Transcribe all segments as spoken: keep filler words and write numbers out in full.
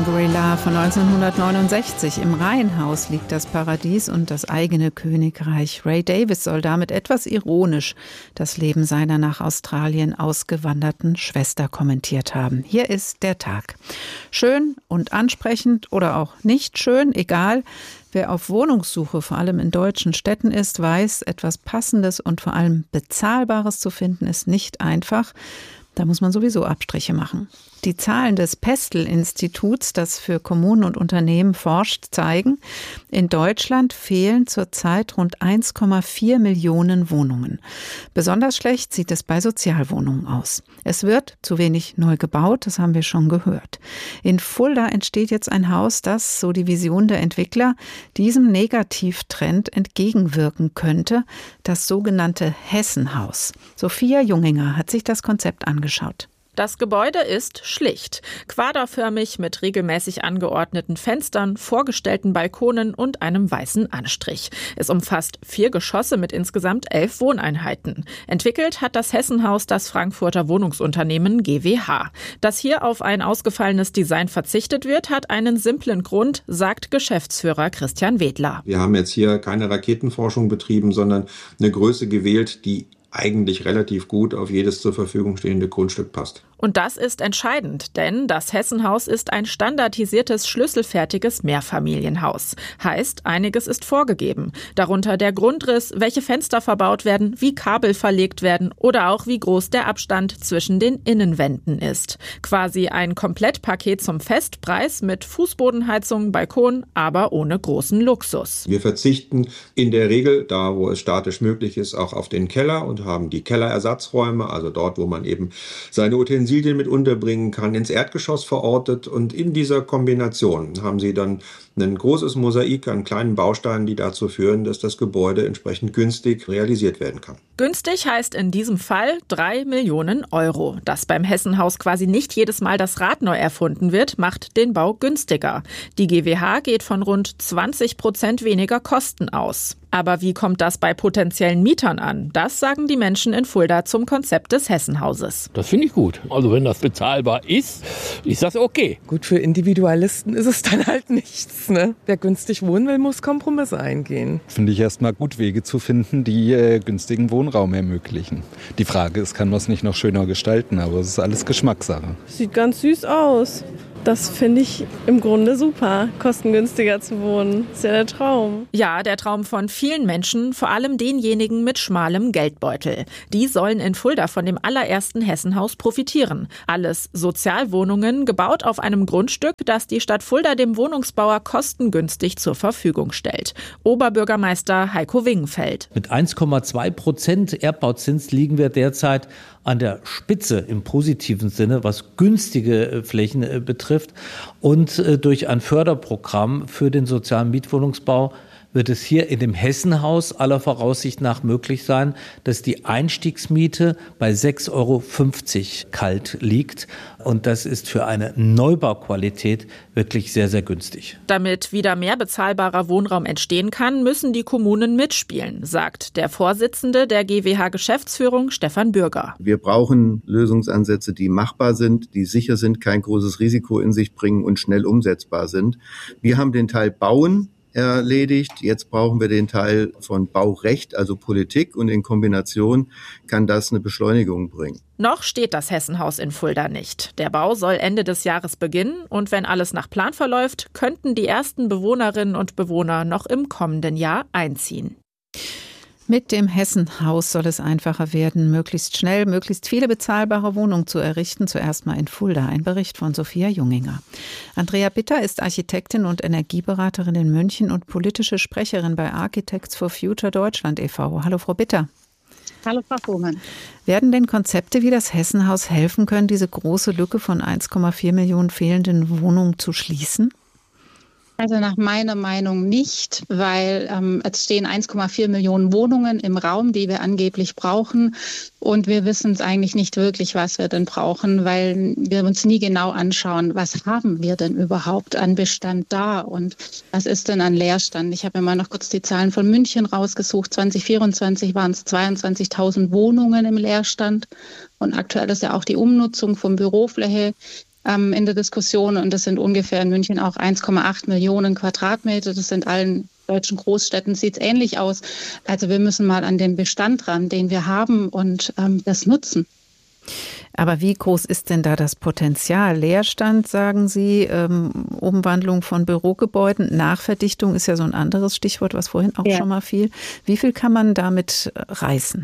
Shangri-La von neunzehnhundertneunundsechzig. Im Reihenhaus liegt das Paradies und das eigene Königreich. Ray Davies soll damit etwas ironisch das Leben seiner nach Australien ausgewanderten Schwester kommentiert haben. Hier ist der Tag. Schön und ansprechend oder auch nicht schön, egal. Wer auf Wohnungssuche vor allem in deutschen Städten ist, weiß, etwas Passendes und vor allem Bezahlbares zu finden, ist nicht einfach. Da muss man sowieso Abstriche machen. Die Zahlen des Pestel-Instituts, das für Kommunen und Unternehmen forscht, zeigen, in Deutschland fehlen zurzeit rund eins Komma vier Millionen Wohnungen. Besonders schlecht sieht es bei Sozialwohnungen aus. Es wird zu wenig neu gebaut, das haben wir schon gehört. In Fulda entsteht jetzt ein Haus, das, so die Vision der Entwickler, diesem Negativtrend entgegenwirken könnte, das sogenannte Hessenhaus. Sophia Junginger hat sich das Konzept angeschaut. Das Gebäude ist schlicht, quaderförmig mit regelmäßig angeordneten Fenstern, vorgestellten Balkonen und einem weißen Anstrich. Es umfasst vier Geschosse mit insgesamt elf Wohneinheiten. Entwickelt hat das Hessenhaus das Frankfurter Wohnungsunternehmen G W H. Dass hier auf ein ausgefallenes Design verzichtet wird, hat einen simplen Grund, sagt Geschäftsführer Christian Wedler. Wir haben jetzt hier keine Raketenforschung betrieben, sondern eine Größe gewählt, die eigentlich relativ gut auf jedes zur Verfügung stehende Grundstück passt. Und das ist entscheidend, denn das Hessenhaus ist ein standardisiertes, schlüsselfertiges Mehrfamilienhaus. Heißt, einiges ist vorgegeben. Darunter der Grundriss, welche Fenster verbaut werden, wie Kabel verlegt werden oder auch wie groß der Abstand zwischen den Innenwänden ist. Quasi ein Komplettpaket zum Festpreis mit Fußbodenheizung, Balkon, aber ohne großen Luxus. Wir verzichten in der Regel, da wo es statisch möglich ist, auch auf den Keller und haben die Kellerersatzräume, also dort, wo man eben seine Utensilien mit unterbringen kann, ins Erdgeschoss verortet. Und in dieser Kombination haben sie dann ein großes Mosaik an kleinen Bausteinen, die dazu führen, dass das Gebäude entsprechend günstig realisiert werden kann. Günstig heißt in diesem Fall drei Millionen Euro. Dass beim Hessenhaus quasi nicht jedes Mal das Rad neu erfunden wird, macht den Bau günstiger. Die G W H geht von rund zwanzig Prozent weniger Kosten aus. Aber wie kommt das bei potenziellen Mietern an? Das sagen die Menschen in Fulda zum Konzept des Hessenhauses. Das finde ich gut. Also wenn das bezahlbar ist, ist das okay. Gut, für Individualisten ist es dann halt nichts. Ne? Wer günstig wohnen will, muss Kompromisse eingehen. Finde ich erstmal gut, Wege zu finden, die äh, günstigen Wohnraum ermöglichen. Die Frage ist, kann man es nicht noch schöner gestalten, aber es ist alles Geschmackssache. Sieht ganz süß aus. Das finde ich im Grunde super, kostengünstiger zu wohnen. Das ist ja der Traum. Ja, der Traum von vielen Menschen, vor allem denjenigen mit schmalem Geldbeutel. Die sollen in Fulda von dem allerersten Hessenhaus profitieren. Alles Sozialwohnungen, gebaut auf einem Grundstück, das die Stadt Fulda dem Wohnungsbauer kostengünstig zur Verfügung stellt. Oberbürgermeister Heiko Wingenfeld. Mit eins Komma zwei Prozent Erdbauzins liegen wir derzeit an der Spitze im positiven Sinne, was günstige Flächen betrifft. Und durch ein Förderprogramm für den sozialen Mietwohnungsbau wird es hier in dem Hessenhaus aller Voraussicht nach möglich sein, dass die Einstiegsmiete bei sechs Euro fünfzig kalt liegt. Und das ist für eine Neubauqualität wirklich sehr, sehr günstig. Damit wieder mehr bezahlbarer Wohnraum entstehen kann, müssen die Kommunen mitspielen, sagt der Vorsitzende der G W H-Geschäftsführung, Stefan Bürger. Wir brauchen Lösungsansätze, die machbar sind, die sicher sind, kein großes Risiko in sich bringen und schnell umsetzbar sind. Wir haben den Teil Bauen erledigt. Jetzt brauchen wir den Teil von Baurecht, also Politik, und in Kombination kann das eine Beschleunigung bringen. Noch steht das Hessenhaus in Fulda nicht. Der Bau soll Ende des Jahres beginnen und wenn alles nach Plan verläuft, könnten die ersten Bewohnerinnen und Bewohner noch im kommenden Jahr einziehen. Mit dem Hessenhaus soll es einfacher werden, möglichst schnell, möglichst viele bezahlbare Wohnungen zu errichten. Zuerst mal in Fulda. Ein Bericht von Sophia Junginger. Andrea Bitter ist Architektin und Energieberaterin in München und politische Sprecherin bei Architects for Future Deutschland e V Hallo, Frau Bitter. Hallo, Frau Fuhrmann. Werden denn Konzepte wie das Hessenhaus helfen können, diese große Lücke von eins Komma vier Millionen fehlenden Wohnungen zu schließen? Also nach meiner Meinung nicht, weil ähm, es stehen eins Komma vier Millionen Wohnungen im Raum, die wir angeblich brauchen. Und wir wissen es eigentlich nicht wirklich, was wir denn brauchen, weil wir uns nie genau anschauen, was haben wir denn überhaupt an Bestand da und was ist denn an Leerstand. Ich habe mir mal noch kurz die Zahlen von München rausgesucht. zwanzig vierundzwanzig waren es zweiundzwanzigtausend Wohnungen im Leerstand. Und aktuell ist ja auch die Umnutzung von Bürofläche ähm, in der Diskussion und das sind ungefähr in München auch eins Komma acht Millionen Quadratmeter. Das sind allen deutschen Großstädten, sieht es ähnlich aus. Also wir müssen mal an den Bestand ran, den wir haben und ähm, das nutzen. Aber wie groß ist denn da das Potenzial? Leerstand, sagen Sie, ähm, Umwandlung von Bürogebäuden, Nachverdichtung ist ja so ein anderes Stichwort, was vorhin auch ja. schon mal fiel. Wie viel kann man damit reißen?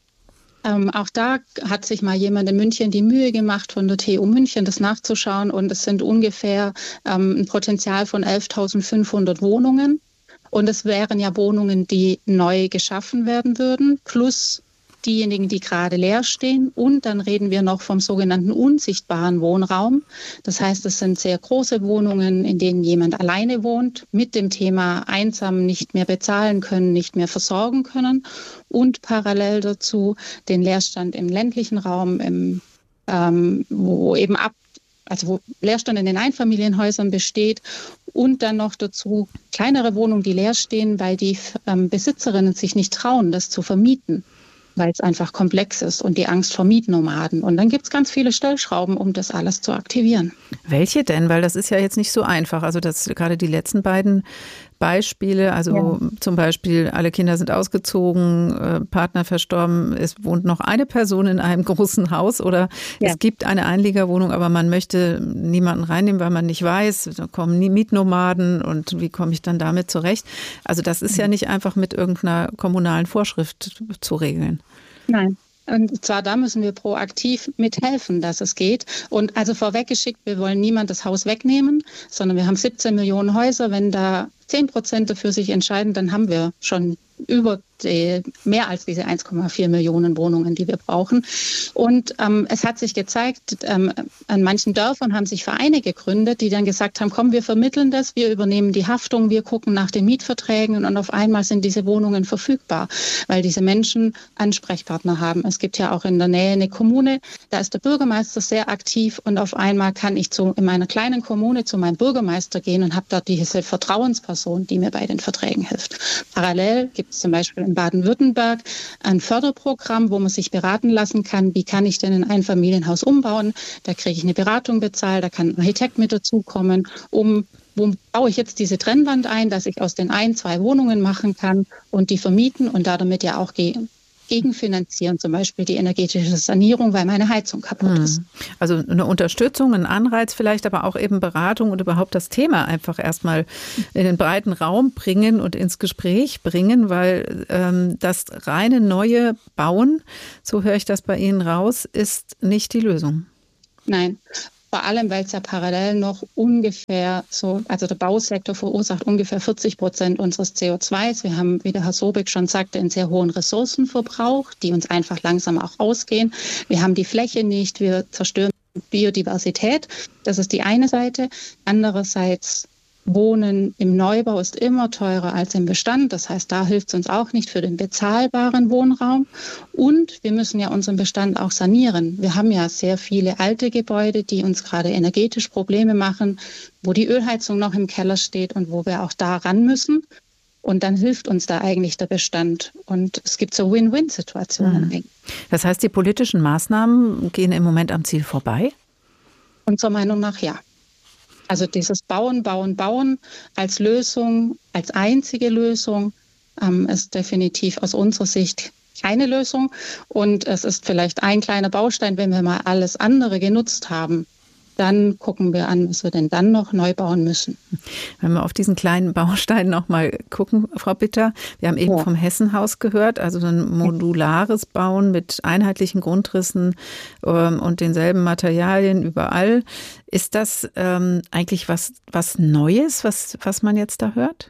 Ähm, auch da hat sich mal jemand in München die Mühe gemacht, von der T U München das nachzuschauen. Und es sind ungefähr ähm, ein Potenzial von elftausendfünfhundert Wohnungen. Und es wären ja Wohnungen, die neu geschaffen werden würden, plus diejenigen, die gerade leer stehen. Und dann reden wir noch vom sogenannten unsichtbaren Wohnraum. Das heißt, es sind sehr große Wohnungen, in denen jemand alleine wohnt, mit dem Thema einsam nicht mehr bezahlen können, nicht mehr versorgen können. Und parallel dazu den Leerstand im ländlichen Raum, im, ähm, wo eben ab, also wo Leerstand in den Einfamilienhäusern besteht. Und dann noch dazu kleinere Wohnungen, die leer stehen, weil die ähm, Besitzerinnen sich nicht trauen, das zu vermieten, weil es einfach komplex ist und die Angst vor Mietnomaden. Und dann gibt es ganz viele Stellschrauben, um das alles zu aktivieren. Welche denn? Weil das ist ja jetzt nicht so einfach. Also das gerade die letzten beiden Beispiele, also ja. zum Beispiel alle Kinder sind ausgezogen, äh, Partner verstorben, es wohnt noch eine Person in einem großen Haus oder ja. es gibt eine Einliegerwohnung, aber man möchte niemanden reinnehmen, weil man nicht weiß, da kommen nie Mietnomaden und wie komme ich dann damit zurecht? Also das ist ja nicht einfach mit irgendeiner kommunalen Vorschrift zu regeln. Nein. Und zwar da müssen wir proaktiv mithelfen, dass es geht. Und also vorweggeschickt, wir wollen niemand das Haus wegnehmen, sondern wir haben siebzehn Millionen Häuser. Wenn da zehn Prozent dafür sich entscheiden, dann haben wir schon über die, mehr als diese eins Komma vier Millionen Wohnungen, die wir brauchen. Und ähm, es hat sich gezeigt, ähm, an manchen Dörfern haben sich Vereine gegründet, die dann gesagt haben, komm, wir vermitteln das, wir übernehmen die Haftung, wir gucken nach den Mietverträgen und auf einmal sind diese Wohnungen verfügbar, weil diese Menschen Ansprechpartner haben. Es gibt ja auch in der Nähe eine Kommune, da ist der Bürgermeister sehr aktiv und auf einmal kann ich zu, in meiner kleinen Kommune zu meinem Bürgermeister gehen und habe dort diese Vertrauensperson, die mir bei den Verträgen hilft. Parallel gibt es zum Beispiel in Baden-Württemberg ein Förderprogramm, wo man sich beraten lassen kann, wie kann ich denn ein Einfamilienhaus umbauen. Da kriege ich eine Beratung bezahlt, da kann ein Architekt mit dazukommen, um wo baue ich jetzt diese Trennwand ein, dass ich aus den ein, zwei Wohnungen machen kann und die vermieten und da damit ja auch gehen. Gegenfinanzieren, zum Beispiel die energetische Sanierung, weil meine Heizung kaputt hm. ist. Also eine Unterstützung, ein Anreiz vielleicht, aber auch eben Beratung und überhaupt das Thema einfach erstmal in den breiten Raum bringen und ins Gespräch bringen, weil ähm, das reine neue Bauen, so höre ich das bei Ihnen raus, ist nicht die Lösung. Nein. Vor allem, weil es ja parallel noch ungefähr so, also der Bausektor verursacht ungefähr vierzig Prozent unseres C O zwei. Wir haben, wie der Herr Sobeck schon sagte, einen sehr hohen Ressourcenverbrauch, die uns einfach langsam auch ausgehen. Wir haben die Fläche nicht, wir zerstören Biodiversität. Das ist die eine Seite. Andererseits Wohnen im Neubau ist immer teurer als im Bestand. Das heißt, da hilft es uns auch nicht für den bezahlbaren Wohnraum. Und wir müssen ja unseren Bestand auch sanieren. Wir haben ja sehr viele alte Gebäude, die uns gerade energetisch Probleme machen, wo die Ölheizung noch im Keller steht und wo wir auch da ran müssen. Und dann hilft uns da eigentlich der Bestand. Und es gibt so Win-Win-Situationen. Mhm. Das heißt, die politischen Maßnahmen gehen im Moment am Ziel vorbei? Unserer Meinung nach ja. Also dieses Bauen, Bauen, Bauen als Lösung, als einzige Lösung ähm, ist definitiv aus unserer Sicht keine Lösung. Und es ist vielleicht ein kleiner Baustein, wenn wir mal alles andere genutzt haben. Dann gucken wir an, was wir denn dann noch neu bauen müssen. Wenn wir auf diesen kleinen Baustein noch mal gucken, Frau Bitter, wir haben eben ja. vom Hessenhaus gehört, also ein modulares Bauen mit einheitlichen Grundrissen ähm, und denselben Materialien überall. Ist das ähm, eigentlich was, was Neues, was, was man jetzt da hört?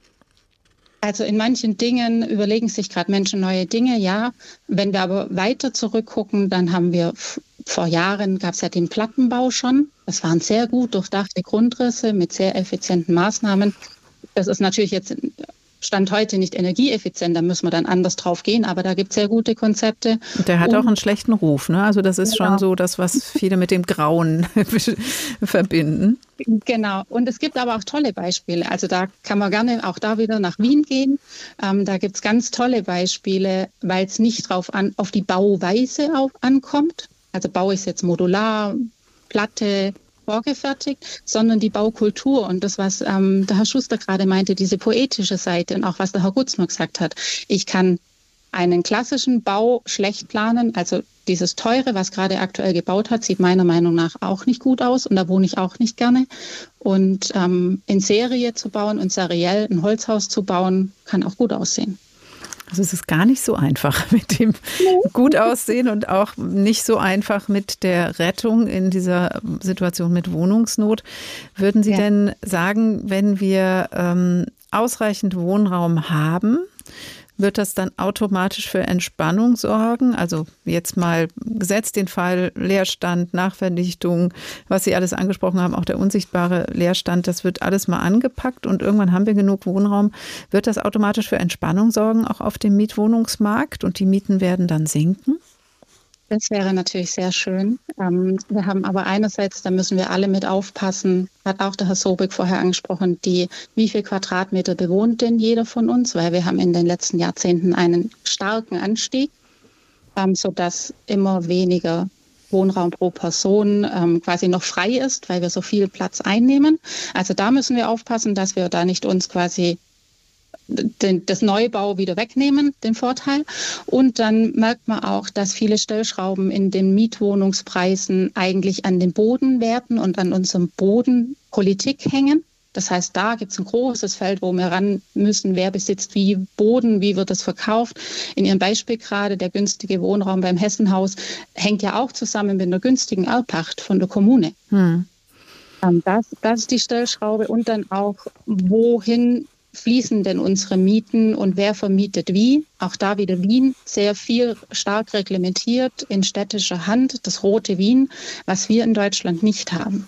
Also in manchen Dingen überlegen sich gerade Menschen neue Dinge, ja. Wenn wir aber weiter zurückgucken, dann haben wir vor Jahren gab es ja den Plattenbau schon. Das waren sehr gut durchdachte Grundrisse mit sehr effizienten Maßnahmen. Das ist natürlich jetzt Stand heute nicht energieeffizient, da müssen wir dann anders drauf gehen, aber da gibt es sehr gute Konzepte. Und der hat Und, auch einen schlechten Ruf, ne? Also das ist genau. schon so das, was viele mit dem Grauen verbinden. Genau. Und es gibt aber auch tolle Beispiele. Also da kann man gerne auch da wieder nach Wien gehen. Ähm, da gibt es ganz tolle Beispiele, weil es nicht drauf an, auf die Bauweise auf, ankommt. Also Bau ist jetzt modular, Platte, vorgefertigt, sondern die Baukultur und das, was ähm, der Herr Schuster gerade meinte, diese poetische Seite und auch was der Herr Gutzmer gesagt hat. Ich kann einen klassischen Bau schlecht planen, also dieses Teure, was gerade aktuell gebaut hat, sieht meiner Meinung nach auch nicht gut aus und da wohne ich auch nicht gerne. Und ähm, in Serie zu bauen und seriell ein Holzhaus zu bauen, kann auch gut aussehen. Also es ist gar nicht so einfach mit dem gut aussehen und auch nicht so einfach mit der Rettung in dieser Situation mit Wohnungsnot. Würden Sie ja. denn sagen, wenn wir ähm, ausreichend Wohnraum haben, wird das dann automatisch für Entspannung sorgen? Also jetzt mal gesetzt den Fall Leerstand, Nachverdichtung, was Sie alles angesprochen haben, auch der unsichtbare Leerstand, das wird alles mal angepackt und irgendwann haben wir genug Wohnraum. Wird das automatisch für Entspannung sorgen, auch auf dem Mietwohnungsmarkt und die Mieten werden dann sinken? Das wäre natürlich sehr schön. Ähm, wir haben aber einerseits, da müssen wir alle mit aufpassen, hat auch der Herr Sobek vorher angesprochen, die, wie viel Quadratmeter bewohnt denn jeder von uns? Weil wir haben in den letzten Jahrzehnten einen starken Anstieg, ähm, sodass immer weniger Wohnraum pro Person ähm, quasi noch frei ist, weil wir so viel Platz einnehmen. Also da müssen wir aufpassen, dass wir da nicht uns quasi Den, das Neubau wieder wegnehmen, den Vorteil. Und dann merkt man auch, dass viele Stellschrauben in den Mietwohnungspreisen eigentlich an den Bodenwerten und an unserem Bodenpolitik hängen. Das heißt, da gibt es ein großes Feld, wo wir ran müssen, wer besitzt wie Boden, wie wird das verkauft. In Ihrem Beispiel gerade, der günstige Wohnraum beim Hessenhaus hängt ja auch zusammen mit einer günstigen Erbpacht von der Kommune. Hm. Das, das ist die Stellschraube. Und dann auch, wohin fließen denn unsere Mieten und wer vermietet wie? Auch da wieder Wien, sehr viel stark reglementiert in städtischer Hand, das rote Wien, was wir in Deutschland nicht haben.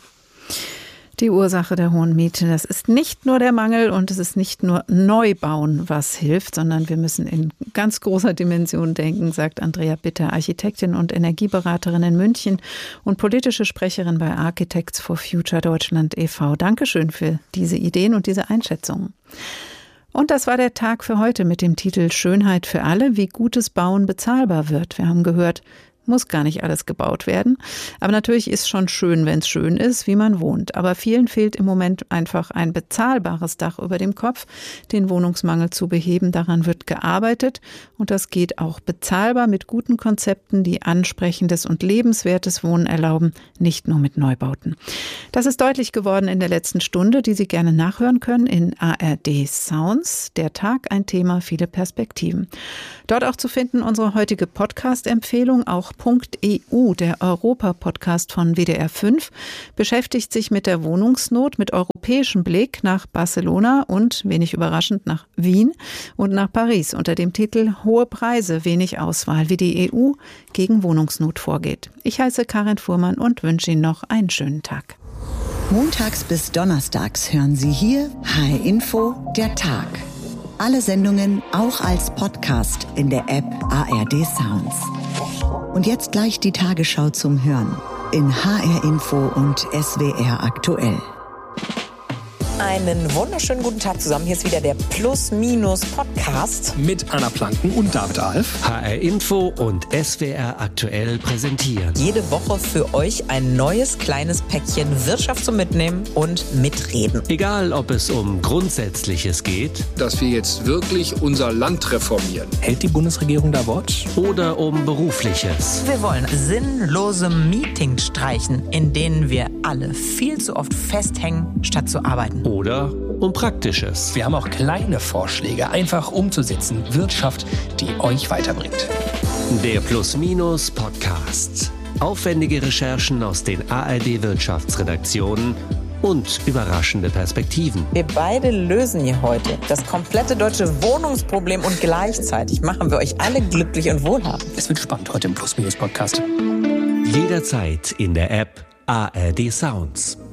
Die Ursache der hohen Miete, das ist nicht nur der Mangel und es ist nicht nur Neubauen, was hilft, sondern wir müssen in ganz großer Dimension denken, sagt Andrea Bitter, Architektin und Energieberaterin in München und politische Sprecherin bei Architects for Future Deutschland e V Dankeschön für diese Ideen und diese Einschätzungen. Und das war der Tag für heute mit dem Titel Schönheit für alle, wie gutes Bauen bezahlbar wird. Wir haben gehört, muss gar nicht alles gebaut werden. Aber natürlich ist schon schön, wenn es schön ist, wie man wohnt. Aber vielen fehlt im Moment einfach ein bezahlbares Dach über dem Kopf, den Wohnungsmangel zu beheben. Daran wird gearbeitet und das geht auch bezahlbar mit guten Konzepten, die ansprechendes und lebenswertes Wohnen erlauben, nicht nur mit Neubauten. Das ist deutlich geworden in der letzten Stunde, die Sie gerne nachhören können in A R D Sounds. Der Tag, ein Thema, viele Perspektiven. Dort auch zu finden unsere heutige Podcast-Empfehlung, auch .E U, der Europa-Podcast von W D R fünf, beschäftigt sich mit der Wohnungsnot mit europäischem Blick nach Barcelona und, wenig überraschend, nach Wien und nach Paris unter dem Titel Hohe Preise, wenig Auswahl, wie die E U gegen Wohnungsnot vorgeht. Ich heiße Karin Fuhrmann und wünsche Ihnen noch einen schönen Tag. Montags bis donnerstags hören Sie hier H R Info, der Tag. Alle Sendungen auch als Podcast in der App A R D Sounds. Und jetzt gleich die Tagesschau zum Hören in H R Info und S W R aktuell. Einen wunderschönen guten Tag zusammen. Hier ist wieder der Plus-Minus-Podcast. Mit Anna Planken und David Alf. H R Info und S W R aktuell präsentieren. Jede Woche für euch ein neues kleines Päckchen Wirtschaft zum Mitnehmen und Mitreden. Egal, ob es um Grundsätzliches geht. Dass wir jetzt wirklich unser Land reformieren. Hält die Bundesregierung da Wort? Oder um Berufliches. Wir wollen sinnlose Meetings streichen, in denen wir alle viel zu oft festhängen, statt zu arbeiten. Oder um Praktisches. Wir haben auch kleine Vorschläge, einfach umzusetzen. Wirtschaft, die euch weiterbringt. Der Plus-Minus-Podcast. Aufwendige Recherchen aus den A R D-Wirtschaftsredaktionen und überraschende Perspektiven. Wir beide lösen hier heute das komplette deutsche Wohnungsproblem und gleichzeitig machen wir euch alle glücklich und wohlhabend. Es wird spannend heute im Plus-Minus-Podcast. Jederzeit in der App A R D Sounds.